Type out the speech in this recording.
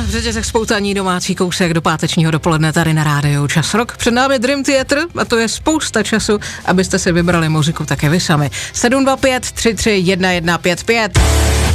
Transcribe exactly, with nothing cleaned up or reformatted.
v řetězech spoutaní domácí kousek do pátečního dopoledne tady na rádiu Čas Rock. Před námi Dream Theater a to je spousta času, abyste si vybrali muziku také vy sami. sedm dva pět tři tři jedna jedna pět pět.